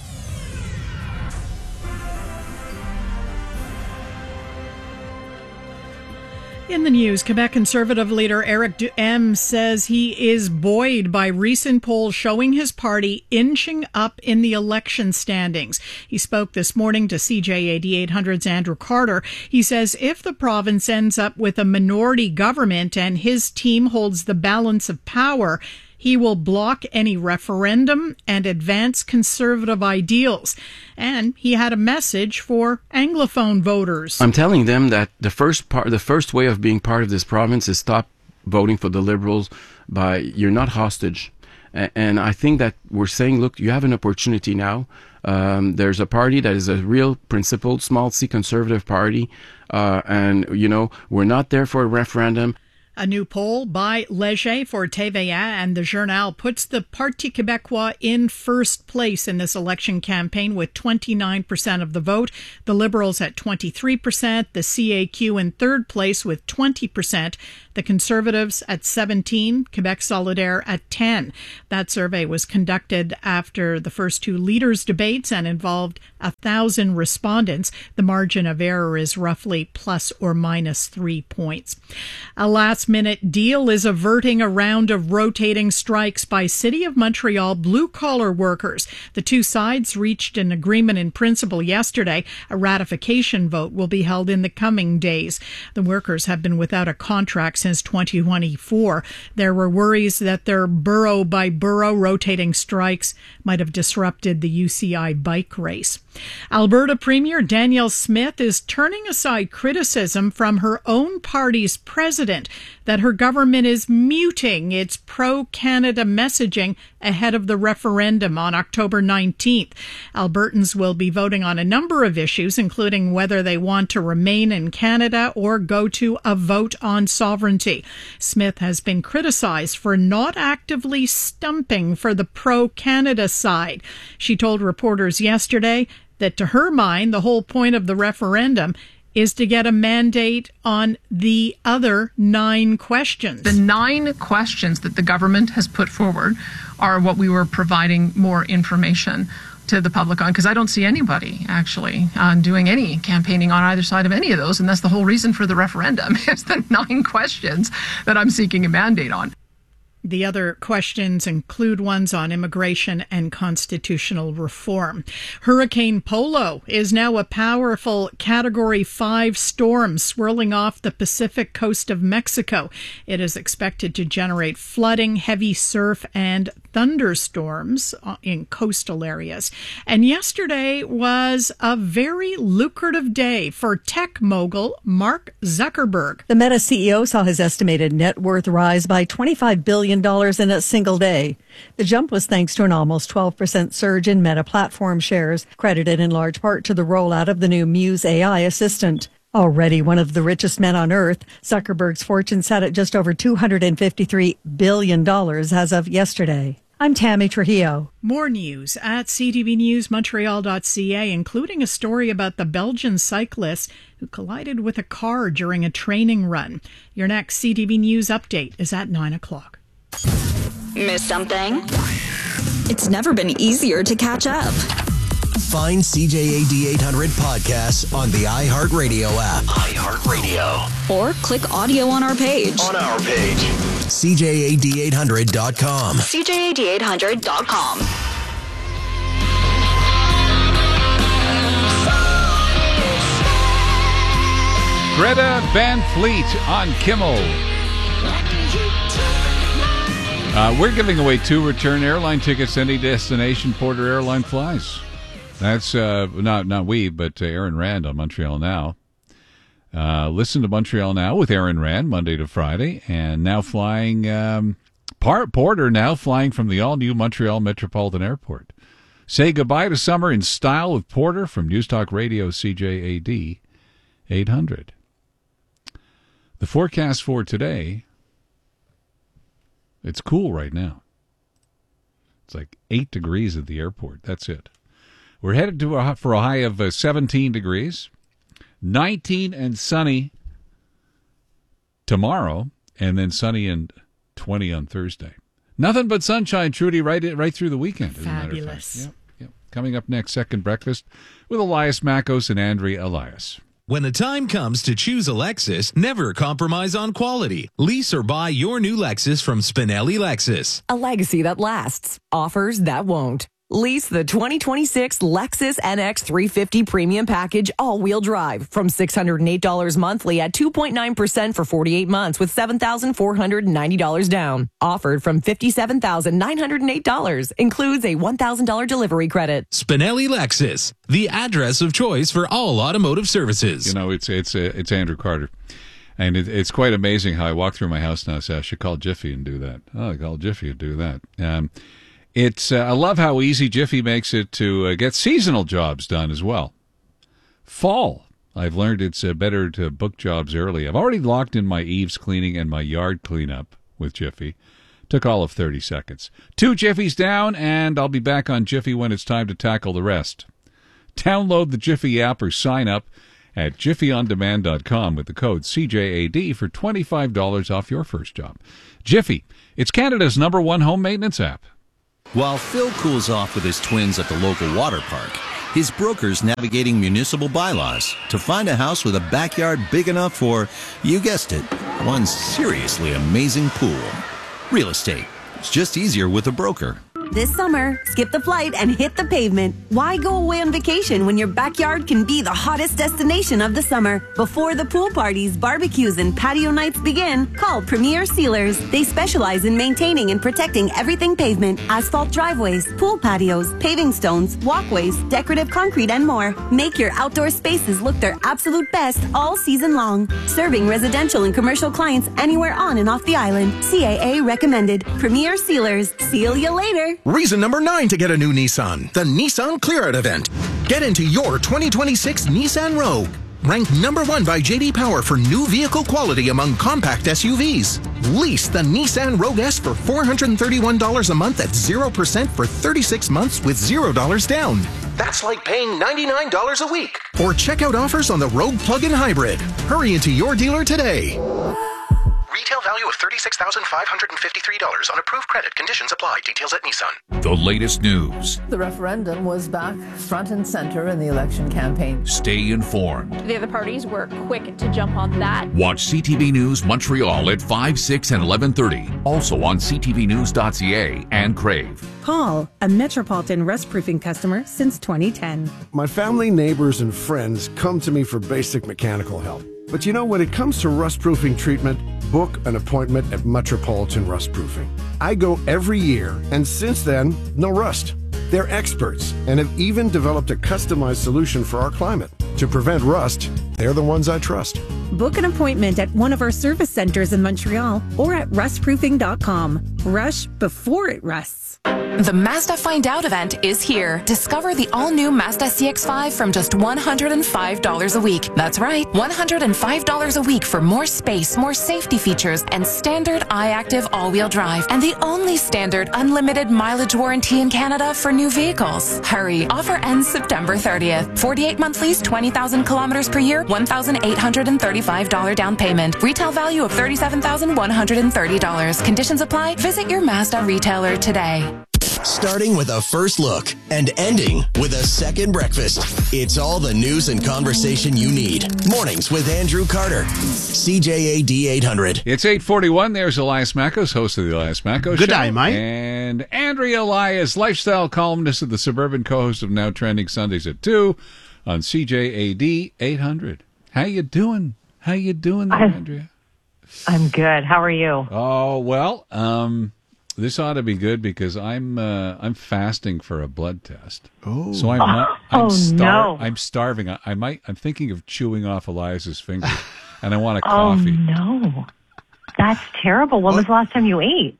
In the news, Quebec Conservative leader Eric Duhem says he is buoyed by recent polls showing his party inching up in the election standings. He spoke this morning to C J A D eight hundred's Andrew Carter. He says if the province ends up with a minority government and his team holds the balance of power, he will block any referendum and advance conservative ideals. And he had a message for Anglophone voters. I'm telling them that the first part, the first way of being part of this province is stop voting for the Liberals, by you're not hostage. And I think that we're saying, look, you have an opportunity now. Um, there's a party that is a real principled, small C conservative party. Uh, and, you know, we're not there for a referendum. A new poll by Léger for T V A and the Journal puts the Parti Québécois in first place in this election campaign with twenty-nine percent of the vote. The Liberals at twenty-three percent, the C A Q in third place with twenty percent, the Conservatives at seventeen, Quebec Solidaire at ten. That survey was conducted after the first two leaders' debates and involved a thousand respondents. The margin of error is roughly plus or minus three points. A last minute deal is averting a round of rotating strikes by City of Montreal blue-collar workers. The two sides reached an agreement in principle yesterday. A ratification vote will be held in the coming days. The workers have been without a contract since twenty twenty-four. There were worries that their borough-by-borough rotating strikes might have disrupted the U C I bike race. Alberta Premier Danielle Smith is turning aside criticism from her own party's president that her government is muting its pro-Canada messaging ahead of the referendum on October nineteenth. Albertans will be voting on a number of issues, including whether they want to remain in Canada or go to a vote on sovereignty. Smith has been criticized for not actively stumping for the pro-Canada side. She told reporters yesterday that to her mind, the whole point of the referendum is to get a mandate on the other nine questions. The nine questions that the government has put forward are what we were providing more information to the public on, because I don't see anybody actually uh, doing any campaigning on either side of any of those, and that's the whole reason for the referendum, is the nine questions that I'm seeking a mandate on. The other questions include ones on immigration and constitutional reform. Hurricane Polo is now a powerful Category five storm swirling off the Pacific coast of Mexico. It is expected to generate flooding, heavy surf, and thunderstorms in coastal areas. And yesterday was a very lucrative day for tech mogul Mark Zuckerberg. The Meta C E O saw his estimated net worth rise by twenty-five billion dollars in a single day. The jump was thanks to an almost twelve percent surge in Meta platform shares, credited in large part to the rollout of the new Muse A I assistant. Already one of the richest men on earth, Zuckerberg's fortune sat at just over two hundred fifty-three billion dollars as of yesterday. I'm Tammy Trujillo. More news at c t v news montreal dot c a, including a story about the Belgian cyclist who collided with a car during a training run. Your next C T V News update is at nine o'clock. Miss something? It's never been easier to catch up. Find C J A D eight hundred podcasts on the iHeartRadio app. iHeartRadio. Or click audio on our page. On our page. C J A D eight hundred dot com. C J A D eight hundred dot com. Greta Van Fleet on Kimmel. Uh, we're giving away two return airline tickets to any destination Porter Airline flies. That's uh, not not we, but uh, Aaron Rand on Montreal Now. Uh, listen to Montreal Now with Aaron Rand Monday to Friday, and now flying um, Part Porter now flying from the all-new Montreal Metropolitan Airport. Say goodbye to summer in style with Porter from News Talk Radio C J A D eight hundred. The forecast for today, it's cool right now. It's like eight degrees at the airport. That's it. We're headed to a, for a high of uh, seventeen degrees, nineteen and sunny tomorrow, and then sunny and twenty on Thursday. Nothing but sunshine, Trudy, right right through the weekend. Fabulous. Yep, yep. Coming up next, Second Breakfast with Elias Makos and Andrea Elias. When the time comes to choose a Lexus, never compromise on quality. Lease or buy your new Lexus from Spinelli Lexus. A legacy that lasts. Offers that won't. Lease the twenty twenty-six Lexus N X three fifty Premium Package all-wheel drive from six hundred eight dollars monthly at two point nine percent for forty-eight months with seven thousand four hundred ninety dollars down. Offered from fifty-seven thousand nine hundred eight dollars. Includes a one thousand dollars delivery credit. Spinelli Lexus, the address of choice for all automotive services. You know, it's it's uh, it's Andrew Carter. And it, it's quite amazing how I walk through my house now and say, I should call Jiffy and do that. Oh, I call Jiffy and do that. Um, it's uh, I love how easy Jiffy makes it to uh, get seasonal jobs done as well. Fall. I've learned it's uh, better to book jobs early. I've already locked in my eaves cleaning and my yard cleanup with Jiffy. Took all of thirty seconds. Two Jiffies down, and I'll be back on Jiffy when it's time to tackle the rest. Download the Jiffy app or sign up at jiffy on demand dot com with the code C J A D for twenty-five dollars off your first job. Jiffy, it's Canada's number one home maintenance app. While Phil cools off with his twins at the local water park, his broker's navigating municipal bylaws to find a house with a backyard big enough for, you guessed it, one seriously amazing pool. Real estate. It's just easier with a broker. This summer, skip the flight and hit the pavement. Why go away on vacation when your backyard can be the hottest destination of the summer? Before the pool parties, barbecues, and patio nights begin, call Premier Sealers. They specialize in maintaining and protecting everything pavement, asphalt driveways, pool patios, paving stones, walkways, decorative concrete, and more. Make your outdoor spaces look their absolute best all season long. Serving residential and commercial clients anywhere on and off the island. C A A recommended. Premier Sealers. Seal you later. Reason number nine to get a new Nissan, the Nissan Clear Out event. Get into your twenty twenty-six Nissan Rogue. Ranked number one by J D Power for new vehicle quality among compact S U Vs. Lease the Nissan Rogue S for four hundred thirty-one dollars a month at zero percent for thirty-six months with zero dollars down. That's like paying ninety-nine dollars a week. Or check out offers on the Rogue Plug-in Hybrid. Hurry into your dealer today. Retail value of thirty-six thousand five hundred fifty-three dollars on approved credit. Conditions apply. Details at Nissan. The latest news. The referendum was back front and center in the election campaign. Stay informed. The other parties were quick to jump on that. Watch C T V News Montreal at five, six, and eleven thirty. Also on c t v news dot c a and Crave. Paul, a Metropolitan Rust Proofing customer since twenty ten. My family, neighbors, and friends come to me for basic mechanical help. But you know, when it comes to rust proofing treatment, book an appointment at Metropolitan Rust Proofing. I go every year, and since then, no rust. They're experts and have even developed a customized solution for our climate. To prevent rust, they're the ones I trust. Book an appointment at one of our service centers in Montreal or at rust proofing dot com. Rush before it rusts. The Mazda Find Out event is here. Discover the all-new Mazda C X five from just one hundred five dollars a week. That's right, one hundred five dollars a week for more space, more safety features, and standard iActive all-wheel drive. And the only standard unlimited mileage warranty in Canada for new vehicles. Hurry, offer ends September thirtieth. forty-eight month lease, twenty thousand kilometers per year, one thousand eight hundred thirty-five dollars down payment. Retail value of thirty-seven thousand one hundred thirty dollars. Conditions apply. Visit your Mazda retailer today. Starting with a first look and ending with a second breakfast. It's all the news and conversation you need. Mornings with Andrew Carter. C J A D eight hundred. It's eight forty-one. There's Elias Makos, host of the Elias Makos Show. Good day, mate. And Andrea Elias, lifestyle columnist of the Suburban, co-host of Now Trending Sundays at two on C J A D eight hundred. How you doing? How you doing there, Andrea? I'm good. How are you? Oh, well, um... this ought to be good because I'm uh, I'm fasting for a blood test. Oh, so I'm not, I'm oh star- no! I'm starving. I, I might. I'm thinking of chewing off Elias's finger, and I want a oh coffee. no, that's terrible. When was the last time you ate?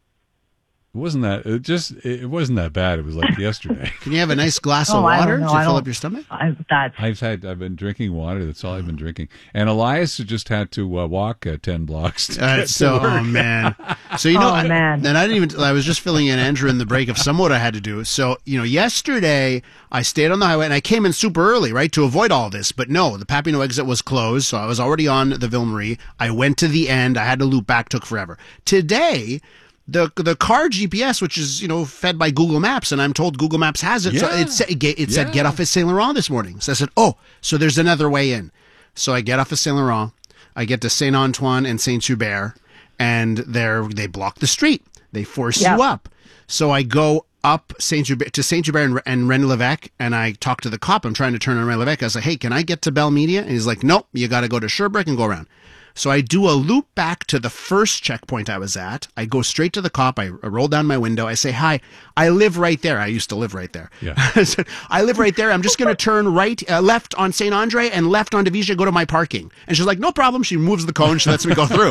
It wasn't that. It just. It wasn't that bad. It was like yesterday. Can you have a nice glass oh, of water know, to fill up your stomach? I, that's. I've had. I've been drinking water. That's all I've been drinking. And Elias just had to uh, walk uh, ten blocks. To uh, get so, to work. oh man. So you know, oh, I, man. and I didn't even. I was just filling in Andrew in the break of some what I had to do. So you know, yesterday I stayed on the highway and I came in super early, right, to avoid all this. But no, the Papineau exit was closed, so I was already on the Ville Marie. I went to the end. I had to loop back. Took forever. Today. The the car G P S, which is, you know, fed by Google Maps, and I'm told Google Maps has it. Yeah. So it, said, it, it yeah. said, get off at Saint Laurent this morning. So I said, oh, so there's another way in. So I get off at Saint Laurent. I get to Saint Antoine and Saint Hubert, and they're, they block the street. They force yeah. you up. So I go up Saint Hubert to Saint Hubert and, and René Lévesque, and I talk to the cop. I'm trying to turn on René Lévesque. I was like, hey, can I get to Bell Media? And he's like, nope, you got to go to Sherbrooke and go around. So I do a loop back to the first checkpoint I was at. I go straight to the cop. I, I roll down my window. I say, hi, I live right there. I used to live right there. Yeah. I live right there. I'm just going to turn right, uh, left on Saint Andre and left on Division, go to my parking. And she's like, no problem. She moves the cone. She lets me go through.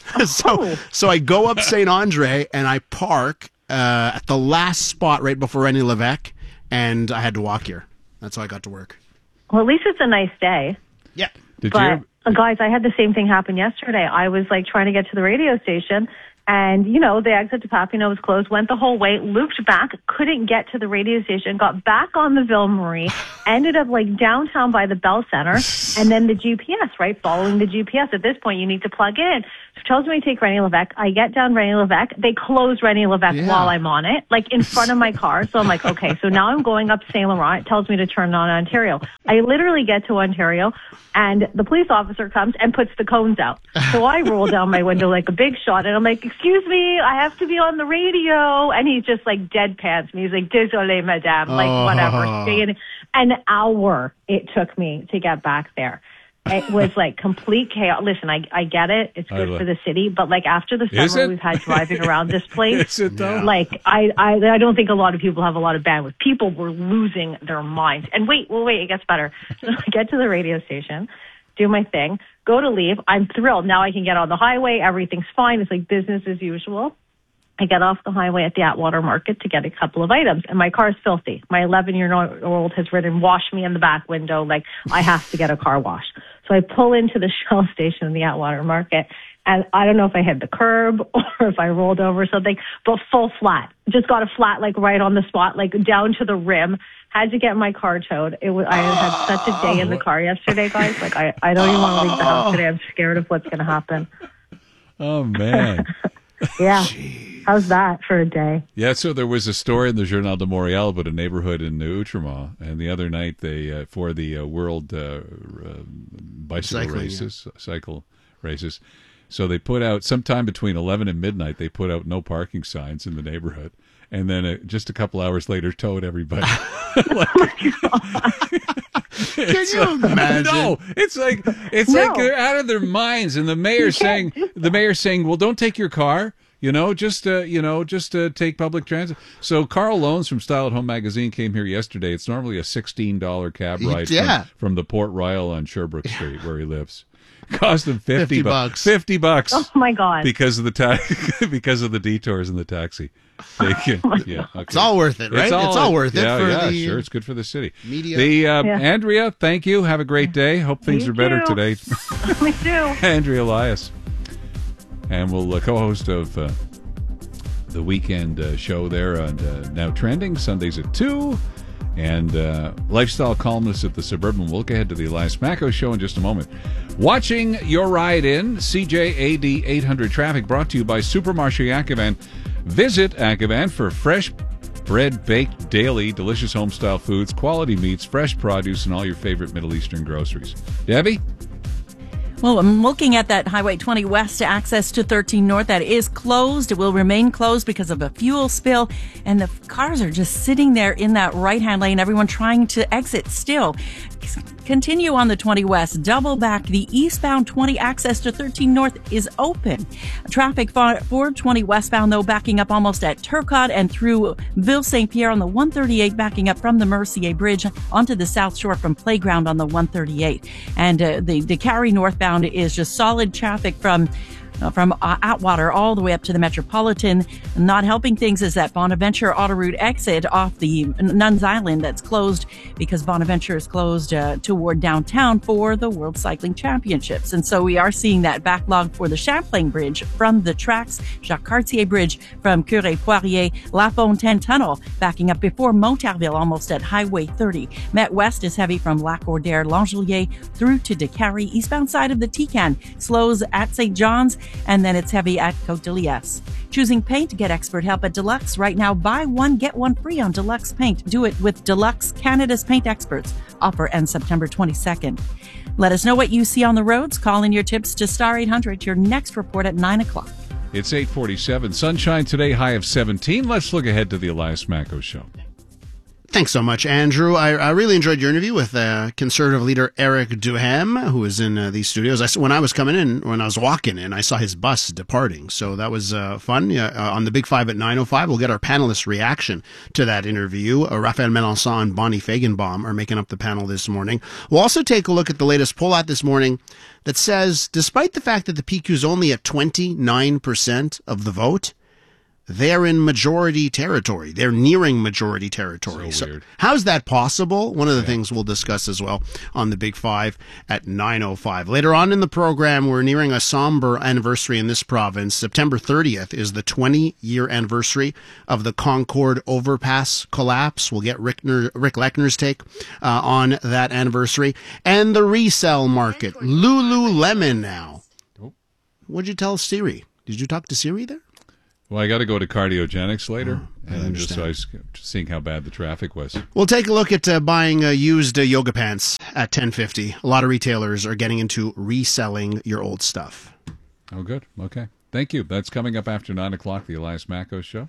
so, so I go up Saint Andre and I park uh, at the last spot right before René Lévesque, and I had to walk here. That's how I got to work. Well, at least it's a nice day. Yeah. Did but, you? uh, guys, I had the same thing happen yesterday. I was like trying to get to the radio station, and, you know, the exit to Papineau was closed, went the whole way, looped back, couldn't get to the radio station, got back on the Ville Marie, ended up like downtown by the Bell Center, and then the G P S, right? Following the G P S. At this point, you need to plug in. So it tells me to take René Lévesque. I get down René Lévesque. They close René Lévesque Yeah. while I'm on it, like in front of my car. So I'm like, okay, so now I'm going up Saint Laurent. It tells me to turn on Ontario. I literally get to Ontario, and the police officer comes and puts the cones out. So I roll down my window like a big shot, and I'm like, excuse me, I have to be on the radio. And he's just like deadpans me. He's like, désolé, madame, like Oh. whatever. Stay in. An hour it took me to get back there. It was like complete chaos. Listen, I I get it. It's I good lo- for the city, but like after the Is summer it? we've had driving around this place, Is it though? like I, I I don't think a lot of people have a lot of bandwidth. People were losing their minds. And wait, well wait, it gets better. So I get to the radio station, do my thing, go to leave. I'm thrilled. Now I can get on the highway. Everything's fine. It's like business as usual. I get off the highway at the Atwater Market to get a couple of items, and my car's filthy. My eleven-year-old has written, wash me in the back window, like I have to get a car wash. So I pull into the Shell station in the Atwater Market, and I don't know if I hit the curb or if I rolled over something, but full flat. Just got a flat, like right on the spot, like down to the rim. Had to get my car towed. It was, I had such a day in the car yesterday, guys. Like I, I don't even want to leave the house today. I'm scared of what's going to happen. Oh, man. Yeah. How's that for a day? Yeah, so there was a story in the Journal de Montréal about a neighborhood in Outremont, and the other night they uh, for the uh, World uh, uh, Bicycle Cycling, Races, cycle races. So they put out sometime between eleven and midnight. They put out no parking signs in the neighborhood, and then uh, just a couple hours later, towed everybody. Like, Can you imagine? No, it's like it's No. like they're out of their minds, and the mayor's saying the mayor's saying, "Well, don't take your car." You know, just uh, you know, just uh, take public transit. So Carl Loans from Style at Home magazine came here yesterday. It's normally a sixteen dollar cab ride Yeah. from, from the Port Royal on Sherbrooke Street where he lives. Cost him fifty, fifty bu- bucks. Fifty bucks. Oh my God. Because of the ta- because of the detours in the taxi. They can, yeah, okay. It's all worth it, right? It's all, worth it yeah, for yeah, the sure. It's good for the city. media. The uh, Yeah. Andrea, thank you. Have a great day. Hope things You are better too. today. Me too. Andrea Elias, and we'll uh, co-host of uh, the weekend uh, show there on uh, Now Trending Sundays at two, and uh, lifestyle columnist at the Suburban. We'll look ahead to the Elias Macco show in just a moment. Watching your ride in C J A D eight hundred traffic, brought to you by Supermarché Ackevan. Visit Ackevan for fresh bread baked daily, delicious home-style foods, quality meats, fresh produce, and all your favorite Middle Eastern groceries. Debbie? Well, I'm looking at that Highway twenty West access to thirteen North. That is closed. It will remain closed because of a fuel spill. And the cars are just sitting there in that right-hand lane. Everyone trying to exit still. Continue on the twenty West. Double back. The eastbound twenty access to thirteen North is open. Traffic for, for twenty westbound, though, backing up almost at Turcotte and through Ville Saint Pierre on the one thirty-eight, backing up from the Mercier Bridge onto the South Shore from Playground on the one thirty-eight. And uh, the, the Carrie northbound is just solid traffic from Uh, from uh, Atwater all the way up to the Metropolitan. Not helping things is that Bonaventure Autoroute exit off the Nuns Island that's closed because Bonaventure is closed uh, toward downtown for the World Cycling Championships. And so we are seeing that backlog for the Champlain Bridge from the tracks, Jacques Cartier Bridge from Curé Poirier, La Fontaine Tunnel backing up before Montarville almost at Highway thirty. Met West is heavy from Lac-Audière, L'Angelier through to Décarie. Eastbound side of the Tican slows at Saint John's, and then it's heavy at Côte de Liesse. Choosing paint? Get expert help at Deluxe. Right now, buy one, get one free on Deluxe Paint. Do it with Deluxe, Canada's paint experts. Offer ends September twenty-second. Let us know what you see on the roads. Call in your tips to Star eight hundred. Your next report at nine o'clock. It's eight forty-seven. Sunshine today, high of seventeen. Let's look ahead to the Elias Macco show. Thanks so much, Andrew. I, I really enjoyed your interview with uh, Conservative leader Eric Duhem, who was in uh, these studios. I, when I was coming in, when I was walking in, I saw his bus departing. So that was uh, fun. Yeah, uh, on the Big Five at nine oh five, we'll get our panelists' reaction to that interview. Uh, Raphael Melançon and Bonnie Feigenbaum are making up the panel this morning. We'll also take a look at the latest poll out this morning that says, despite the fact that the P Q is only at twenty-nine percent of the vote, they're in majority territory. They're nearing majority territory. So So, weird. how's that possible? One of the Yeah. things we'll discuss as well on the Big Five at nine oh five. Later on in the program, we're nearing a somber anniversary in this province. September thirtieth is the twenty-year anniversary of the Concord Overpass collapse. We'll get Rick, Ner- Rick Lechner's take uh, on that anniversary. And the resale market. Lululemon now. What'd you tell Siri? Did you talk to Siri there? Well, I got to go to Cardiogenics later, Oh, I and just so I understand. was seeing how bad the traffic was. We'll take a look at uh, buying uh, used uh, yoga pants at ten fifty. A lot of retailers are getting into reselling your old stuff. Oh, good. Okay. Thank you. That's coming up after nine o'clock, the Elias Macco Show.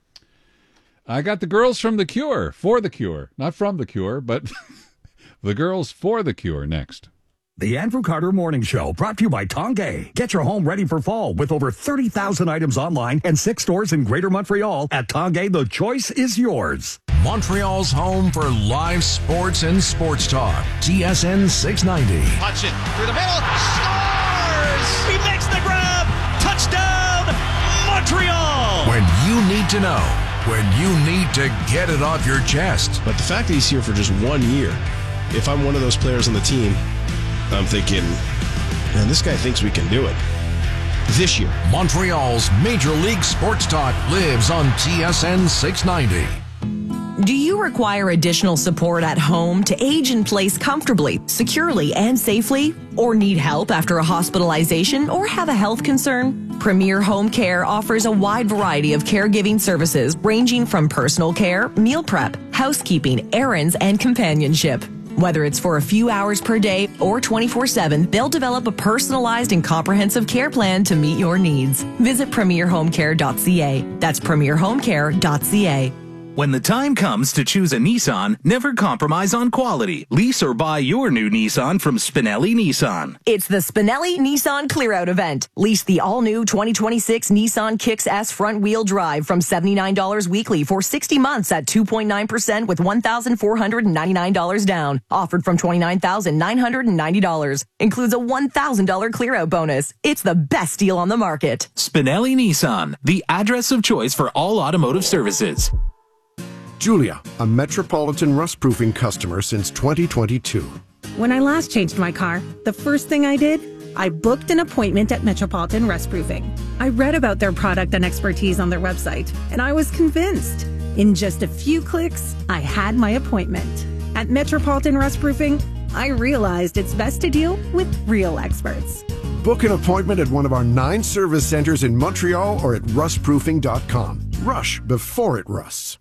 I got the girls from The Cure, for The Cure. Not from The Cure, but the girls for The Cure next. The Andrew Carter Morning Show, brought to you by Tongay. Get your home ready for fall with over thirty thousand items online and six stores in Greater Montreal. At Tongay, the choice is yours. Montreal's home for live sports and sports talk. T S N six ninety. Hutchin through the middle, scores! He makes the grab! Touchdown, Montreal! When you need to know, when you need to get it off your chest. But the fact that he's here for just one year, if I'm one of those players on the team, I'm thinking, man, this guy thinks we can do it. This year. Montreal's Major League Sports Talk lives on T S N six ninety. Do you require additional support at home to age in place comfortably, securely, and safely? Or need help after a hospitalization or have a health concern? Premier Home Care offers a wide variety of caregiving services ranging from personal care, meal prep, housekeeping, errands, and companionship. Whether it's for a few hours per day or twenty-four seven, they'll develop a personalized and comprehensive care plan to meet your needs. Visit premier home care dot c a. That's premier home care dot c a. When the time comes to choose a Nissan, never compromise on quality. Lease or buy your new Nissan from Spinelli Nissan. It's the Spinelli Nissan Clear-Out event. Lease the all-new twenty twenty-six Nissan Kicks S front-wheel drive from seventy-nine dollars weekly for sixty months at two point nine percent with one thousand four hundred ninety-nine dollars down. Offered from twenty-nine thousand nine hundred ninety dollars. Includes a one thousand dollars clear-out bonus. It's the best deal on the market. Spinelli Nissan, the address of choice for all automotive services. Julia, a Metropolitan rust-proofing customer since twenty twenty-two. When I last changed my car, the first thing I did, I booked an appointment at Metropolitan Rust Proofing. I read about their product and expertise on their website, and I was convinced. In just a few clicks, I had my appointment. At Metropolitan Rust Proofing, I realized it's best to deal with real experts. Book an appointment at one of our nine service centers in Montreal or at rust proofing dot com. Rush before it rusts.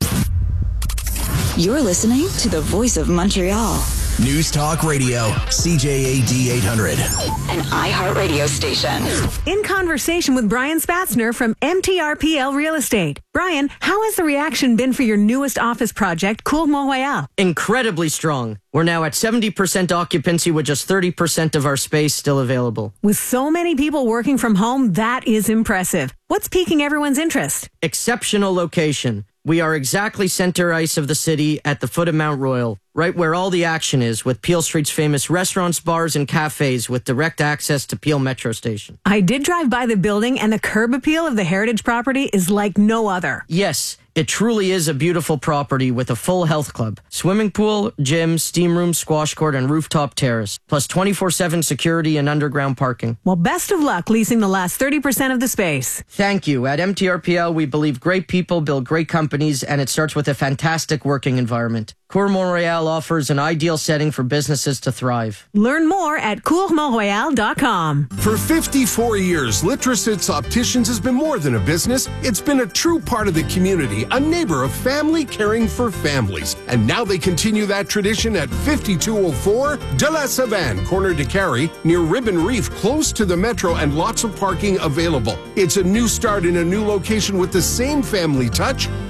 You're listening to the voice of Montreal. News Talk Radio, C J A D eight hundred. An iHeartRadio station. In conversation with Brian Spatzner from M T R P L Real Estate. Brian, how has the reaction been for your newest office project, Cour Mont-Royal? Incredibly strong. We're now at seventy percent occupancy with just thirty percent of our space still available. With so many people working from home, that is impressive. What's piquing everyone's interest? Exceptional location. We are exactly center ice of the city at the foot of Mount Royal, right where all the action is, with Peel Street's famous restaurants, bars, and cafes with direct access to Peel Metro Station. I did drive by the building, and the curb appeal of the heritage property is like no other. Yes, it truly is a beautiful property with a full health club, swimming pool, gym, steam room, squash court, and rooftop terrace, plus twenty-four seven security and underground parking. Well, best of luck leasing the last thirty percent of the space. Thank you. At M T R P L, we believe great people build great companies, and it starts with a fantastic working environment. Cour Mont-Royal offers an ideal setting for businesses to thrive. Learn more at cour mont royal dot com. For fifty-four years, Litrositz Opticians has been more than a business. It's been a true part of the community, a neighbor of family caring for families. And now they continue that tradition at fifty-two oh four De La Savane, corner de Carrie, near Ribbon Reef, close to the metro and lots of parking available. It's a new start in a new location with the same family touch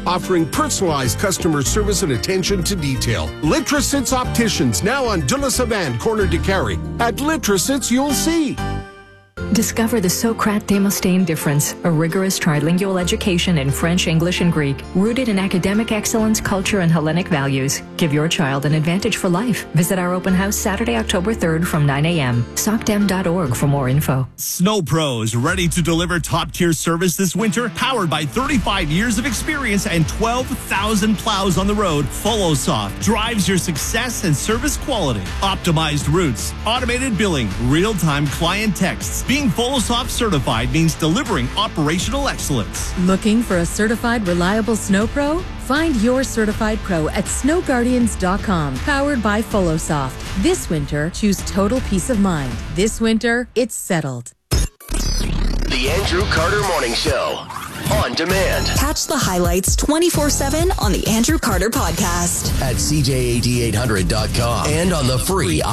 offering personalized customer service and attention to detail. Litrasits Opticians, now on De La Savane, corner de Carry. At Litrasits, you'll see. Discover the Socrate Demosthenes difference, a rigorous trilingual education in French, English, and Greek, rooted in academic excellence, culture, and Hellenic values. Give your child an advantage for life. Visit our open house Saturday, October third from nine a.m. socdem dot org for more info. Snow Pros, ready to deliver top-tier service this winter? Powered by thirty-five years of experience and twelve thousand plows on the road, FoloSoft drives your success and service quality. Optimized routes, automated billing, real-time client texts. Being FoloSoft certified means delivering operational excellence. Looking for a certified, reliable snow pro? Find your certified pro at snow guardians dot com. Powered by FoloSoft. This winter, choose total peace of mind. This winter, it's settled. The Andrew Carter Morning Show. On demand. Catch the highlights twenty-four seven on the Andrew Carter Podcast. At C J A D eight hundred dot com and on the free